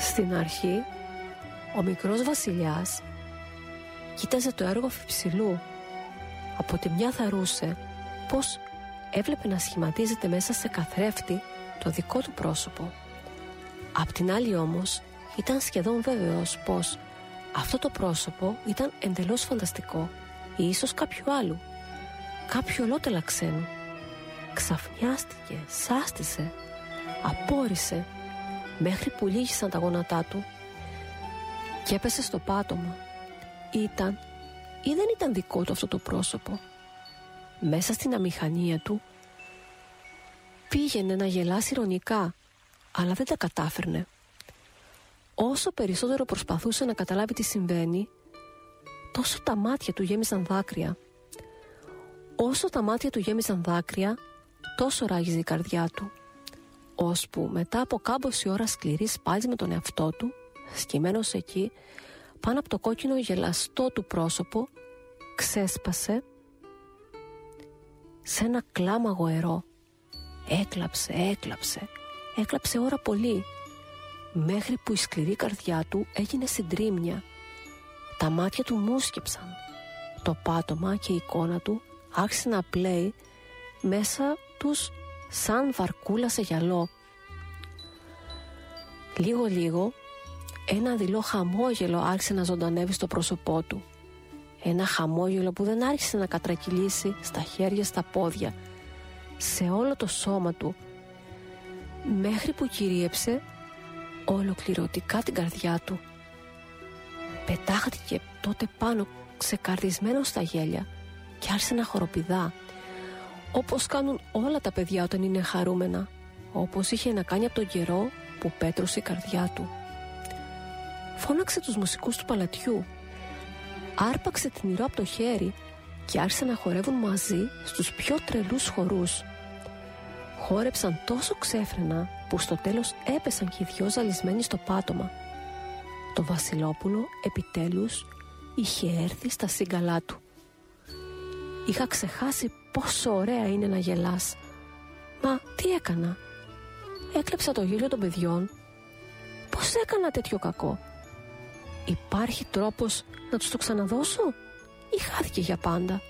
Στην αρχή, ο μικρός βασιλιάς κοίταζε το έργο αφιψηλού. Από τη μια θαρούσε πως έβλεπε να σχηματίζεται μέσα σε καθρέφτη το δικό του πρόσωπο. Απ' την άλλη όμως ήταν σχεδόν βέβαιος πως αυτό το πρόσωπο ήταν εντελώς φανταστικό ή ίσως κάποιου άλλου, κάποιου ολότελα ξένου. Ξαφνιάστηκε, σάστησε, απόρρισε, μέχρι που λύγησαν τα γόνατά του και έπεσε στο πάτωμα. Ήταν ή δεν ήταν δικό του αυτό το πρόσωπο? Μέσα στην αμηχανία του πήγαινε να γελάσει ειρωνικά, αλλά δεν τα κατάφερνε. Όσο περισσότερο προσπαθούσε να καταλάβει τι συμβαίνει, τόσο τα μάτια του γέμιζαν δάκρυα. Όσο τα μάτια του γέμιζαν δάκρυα, τόσο ράγιζε η καρδιά του, ώσπου μετά από κάμποση ώρα σκληρής πάλης με τον εαυτό του, σκυμμένος εκεί πάνω από το κόκκινο γελαστό του πρόσωπο, ξέσπασε σε ένα κλάμα γοερό. Έκλαψε ώρα πολύ, μέχρι που η σκληρή καρδιά του έγινε συντρίμμια. Τα μάτια του μούσκεψαν. Το πάτωμα και η εικόνα του άρχισε να πλέει μέσα τους σαν βαρκούλα σε γυαλό. Λίγο ένα δειλό χαμόγελο άρχισε να ζωντανεύει στο πρόσωπό του. Ένα χαμόγελο που δεν άρχισε να κατρακυλήσει στα χέρια, στα πόδια, σε όλο το σώμα του, μέχρι που κυρίεψε ολοκληρωτικά την καρδιά του. Πετάχτηκε τότε πάνω ξεκαρδισμένο στα γέλια και άρχισε να χοροπηδά, όπως κάνουν όλα τα παιδιά όταν είναι χαρούμενα, όπως είχε να κάνει από τον καιρό που πέτρωσε η καρδιά του. Φώναξε τους μουσικούς του παλατιού, άρπαξε την ηρώ από το χέρι και άρχισε να χορεύουν μαζί στους πιο τρελούς χορούς. Χόρεψαν τόσο ξέφρενα που στο τέλος έπεσαν και οι δυο ζαλισμένοι στο πάτωμα. Το Βασιλόπουλο επιτέλους είχε έρθει στα σύγκαλά του. Είχα ξεχάσει πόσο ωραία είναι να γελάς. Μα τι έκανα? Έκλεψα το γέλιο των παιδιών. Πώς έκανα τέτοιο κακό? Υπάρχει τρόπος να τους το ξαναδώσω ή χάθηκε για πάντα?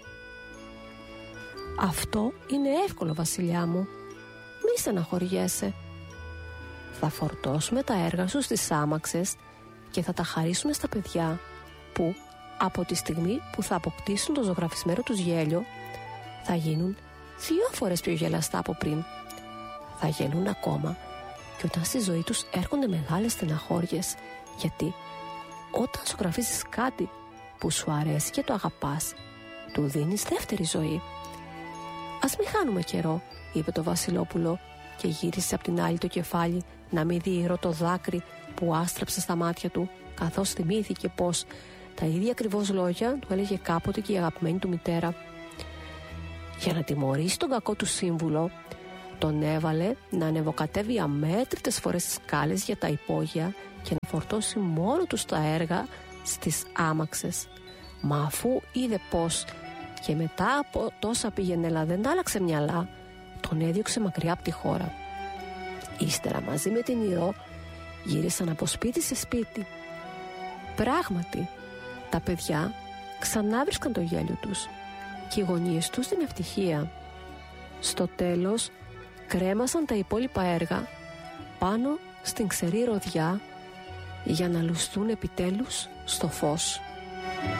Αυτό είναι εύκολο, βασιλιά μου. Μη στεναχωριέσαι. Θα φορτώσουμε τα έργα σου στις άμαξες και θα τα χαρίσουμε στα παιδιά που από τη στιγμή που θα αποκτήσουν το ζωγραφισμένο τους γέλιο θα γίνουν 2 φορές πιο γελαστά από πριν. Θα γελούν ακόμα και όταν στη ζωή τους έρχονται μεγάλες στεναχώριες, γιατί όταν ζωγραφίζεις κάτι που σου αρέσει και το αγαπάς, του δίνεις δεύτερη ζωή. «Ας μην χάνουμε καιρό», είπε το Βασιλόπουλο και γύρισε απ' την άλλη το κεφάλι να μην δει ηρώ το δάκρυ που άστραψε στα μάτια του, καθώς θυμήθηκε πως τα ίδια ακριβώς λόγια του έλεγε κάποτε και η αγαπημένη του μητέρα. Για να τιμωρήσει τον κακό του σύμβουλο, τον έβαλε να ανεβοκατέβει αμέτρητες φορές τις σκάλες για τα υπόγεια και να φορτώσει μόνο τους τα έργα στις άμαξες. Μα αφού είδε πως και μετά από τόσα πήγαινε δεν τα άλλαξε μυαλά, τον έδιωξε μακριά από τη χώρα. Ύστερα μαζί με την ηρώ γύρισαν από σπίτι σε σπίτι. Πράγματι, τα παιδιά ξανά βρίσκαν το γέλιο τους και οι γονείς τους την ευτυχία. Στο τέλος κρέμασαν τα υπόλοιπα έργα πάνω στην ξερή ροδιά για να λουστούν επιτέλους στο φως.